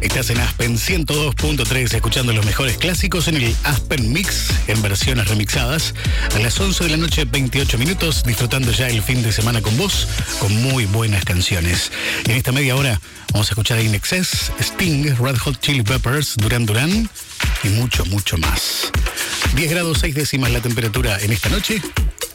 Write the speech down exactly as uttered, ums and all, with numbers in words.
Estás en Aspen ciento dos punto tres, escuchando los mejores clásicos en el Aspen Mix, en versiones remixadas. A las once de la noche, veintiocho minutos, disfrutando ya el fin de semana con vos, con muy buenas canciones. En esta media hora vamos a escuchar a In Excess, Sting, Red Hot Chili Peppers, Duran Duran y mucho, mucho más. diez grados seis décimas la temperatura en esta noche.